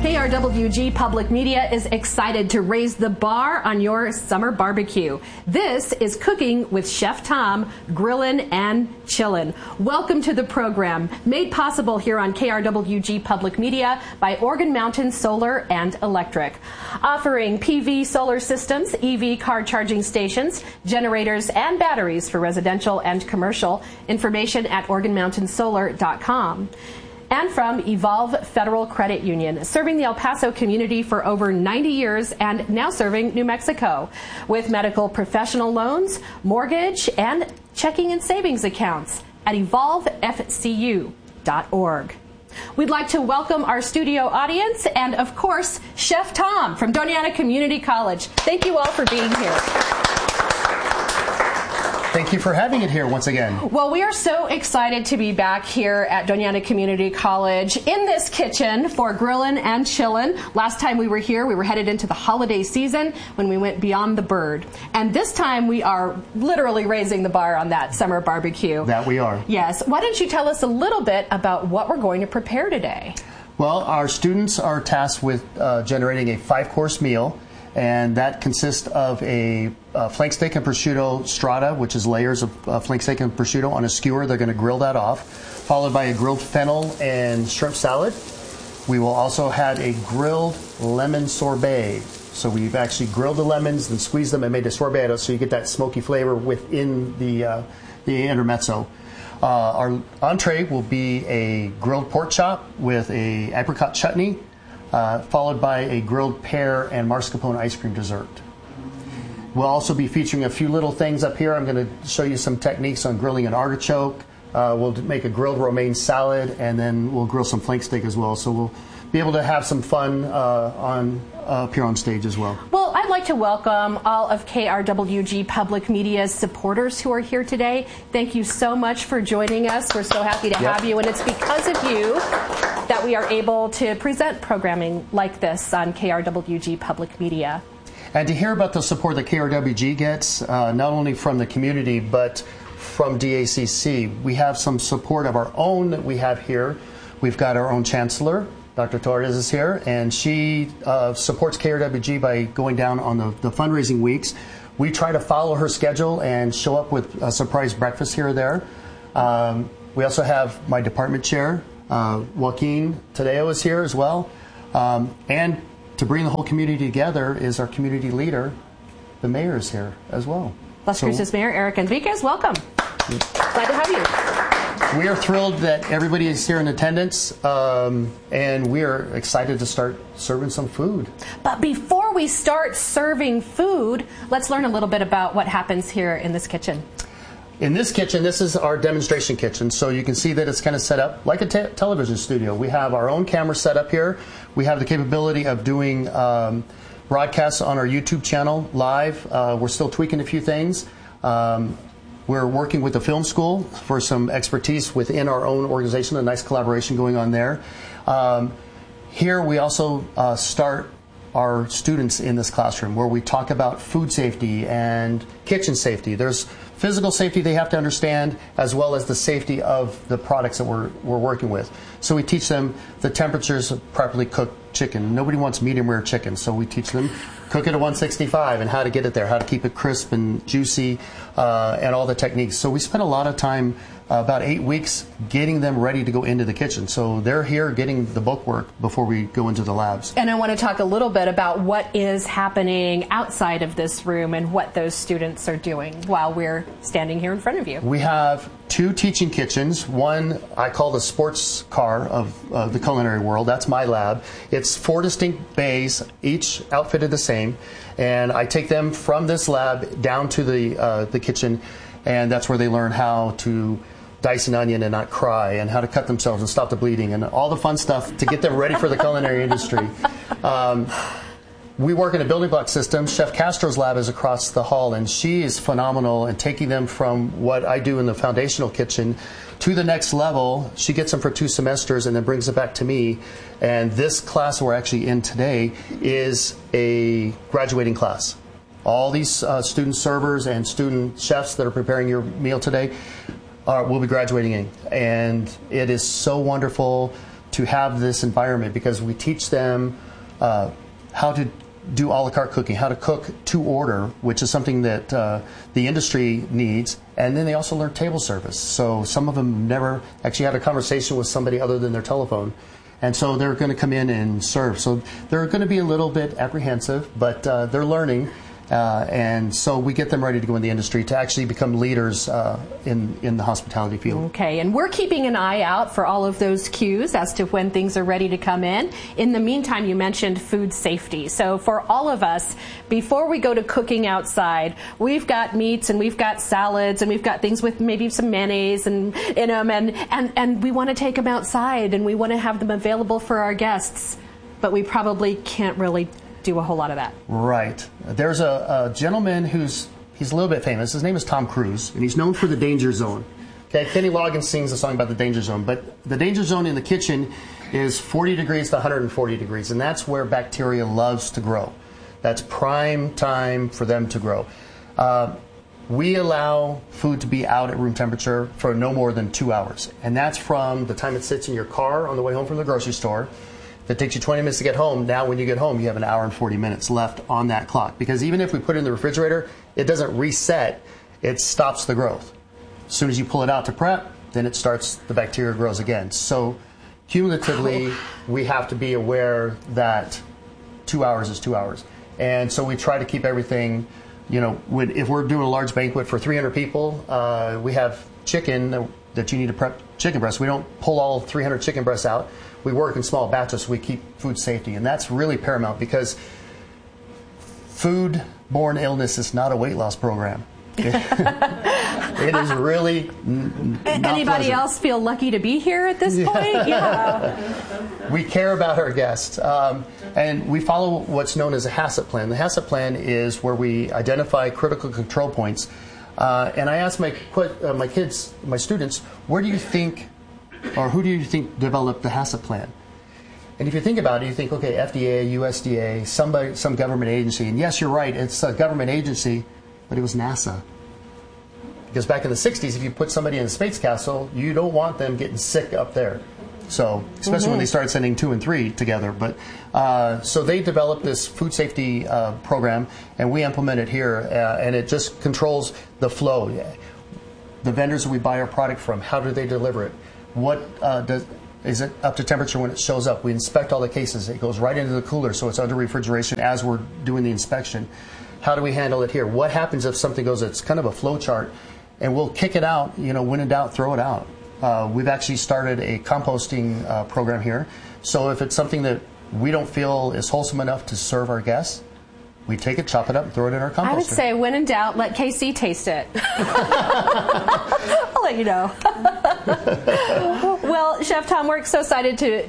KRWG Public Media is excited to raise the bar on your summer barbecue. This is Cooking with Chef Tom, Grillin' and Chillin'. Welcome to the program, made possible here on KRWG Public Media by Organ Mountain Solar and Electric. Offering PV solar systems, EV car charging stations, generators, and batteries for residential and commercial. Information at organmountainsolar.com. And from Evolve Federal Credit Union, serving the El Paso community for over 90 years and now serving New Mexico with medical professional loans, mortgage, and checking and savings accounts at evolvefcu.org. We'd like to welcome our studio audience and, of course, Chef Tom from Doña Ana Community College. Thank you all for being here. Thank you for having it here once again. Well, we are so excited to be back here at Doña Ana Community College in this kitchen for Grillin' and Chillin'. Last time we were here, we were headed into the holiday season when we went beyond the bird. And this time we are literally raising the bar on that summer barbecue. That we are. Yes. Why don't you tell us a little bit about what we're going to prepare today? Well, our students are tasked with generating a 5-course meal. And that consists of a flank steak and prosciutto strata, which is layers of flank steak and prosciutto on a skewer. They're going to grill that off, followed by a grilled fennel and shrimp salad. We will also have a grilled lemon sorbet. So we've actually grilled the lemons and squeezed them and made a sorbet out of it, so you get that smoky flavor within the intermezzo. Our entree will be a grilled pork chop with a apricot chutney, followed by a grilled pear and mascarpone ice cream dessert. We'll also be featuring a few little things up here. I'm going to show you some techniques on grilling an artichoke. We'll make a grilled romaine salad, and then we'll grill some flank steak as well. So we'll be able to have some fun up here on stage as well. Well, I'd like to welcome all of KRWG Public Media's supporters who are here today. Thank you so much for joining us. We're so happy to have you, and it's because of you that we are able to present programming like this on KRWG Public Media. And to hear about the support that KRWG gets, not only from the community, but from DACC, we have some support of our own that we have here. We've got our own chancellor, Dr. Torres is here, and she supports KRWG by going down on the fundraising weeks. We try to follow her schedule and show up with a surprise breakfast here or there. We also have my department chair, Joaquin Tadeo is here as well. And to bring the whole community together is our community leader, the mayor is here as well. Las Cruces Mayor Eric Enriquez, welcome. Glad to have you. We are thrilled that everybody is here in attendance, and we are excited to start serving some food. But before we start serving food, let's learn a little bit about what happens here in this kitchen. In this kitchen, this is our demonstration kitchen, so you can see that it's kind of set up like a television studio. We have our own camera set up here. We have the capability of doing broadcasts on our YouTube channel live. We're still tweaking a few things. We're working with the film school for some expertise within our own organization, a nice collaboration going on there. Here we also start our students in this classroom where we talk about food safety and kitchen safety. There's physical safety they have to understand, as well as the safety of the products that we're working with. So we teach them the temperatures of properly cooked chicken. Nobody wants medium rare chicken, so we teach them cook it at 165 and how to get it there, how to keep it crisp and juicy, and all the techniques. So we spent a lot of time, about 8 weeks, getting them ready to go into the kitchen. So they're here getting the book work before we go into the labs. And I want to talk a little bit about what is happening outside of this room and what those students are doing while we're standing here in front of you. We have 2 teaching kitchens. One I call the sports car of the culinary world. That's my lab. It's 4 distinct bays, each outfitted the same. And I take them from this lab down to the kitchen, and that's where they learn how to dice an onion and not cry, and how to cut themselves and stop the bleeding, and all the fun stuff to get them ready for the culinary industry. We work in a building block system. Chef Castro's lab is across the hall, and she is phenomenal in taking them from what I do in the foundational kitchen to the next level. She gets them for 2 semesters and then brings it back to me. And this class we're actually in today is a graduating class. All these student servers and student chefs that are preparing your meal today will be graduating in. And it is so wonderful to have this environment, because we teach them how to do a la carte cooking, how to cook to order, which is something that the industry needs. And then they also learn table service. So some of them never actually had a conversation with somebody other than their telephone. And so they're going to come in and serve. So they're going to be a little bit apprehensive, but they're learning. And so we get them ready to go in the industry to actually become leaders in the hospitality field. Okay, and we're keeping an eye out for all of those cues as to when things are ready to come in. In the meantime, you mentioned food safety. So for all of us, before we go to cooking outside, we've got meats and we've got salads and we've got things with maybe some mayonnaise in them, and we want to take them outside and we want to have them available for our guests, but we probably can't really do a whole lot of that. Right. There's a gentleman he's a little bit famous. His name is Tom Cruise, and he's known for the danger zone. Okay, Kenny Loggins sings a song about the danger zone, but the danger zone in the kitchen is 40 degrees to 140 degrees, and that's where bacteria loves to grow. That's prime time for them to grow. We allow food to be out at room temperature for no more than 2 hours, and that's from the time it sits in your car on the way home from the grocery store. If it takes you 20 minutes to get home, now when you get home, you have an hour and 40 minutes left on that clock. Because even if we put it in the refrigerator, it doesn't reset, it stops the growth. As soon as you pull it out to prep, then it starts, the bacteria grows again. So cumulatively, we have to be aware that 2 hours is 2 hours. And so we try to keep everything, if we're doing a large banquet for 300 people, we have chicken that you need to prep chicken breasts. We don't pull all 300 chicken breasts out. We work in small batches, so we keep food safety. And that's really paramount, because food-borne illness is not a weight loss program. It is really not Anybody pleasant. else feel lucky to be here at this point? Yeah. We care about our guests, and we follow what's known as a HACCP plan. The HACCP plan is where we identify critical control points. And I ask my students, where do you think, or who do you think developed the HACCP plan? And if you think about it, you think, okay, FDA, USDA, some government agency. And yes, you're right, it's a government agency, but it was NASA. Because back in the 60s, if you put somebody in a space capsule, you don't want them getting sick up there. So, especially when they started sending 2 and 3 together. But so they developed this food safety program, and we implement it here, and it just controls the flow. The vendors that we buy our product from, how do they deliver it? What is it up to temperature when it shows up? We inspect all the cases. It goes right into the cooler, so it's under refrigeration as we're doing the inspection. How do we handle it here? What happens if something goes? It's kind of a flow chart, and we'll kick it out. When in doubt, throw it out. We've actually started a composting program here. So if it's something that we don't feel is wholesome enough to serve our guests, we take it, chop it up, and throw it in our composter. I would say, when in doubt, let KC taste it. I'll let you know. Well, Chef Tom, we're so excited to